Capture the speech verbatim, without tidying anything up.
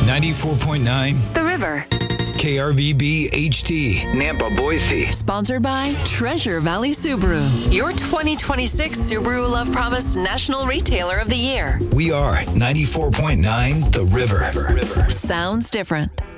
ninety-four point nine The River. K R V B H T, Nampa, Boise. Sponsored by Treasure Valley Subaru, your twenty twenty-six Subaru Love Promise National Retailer of the Year. We are ninety-four point nine The River. River. Sounds different.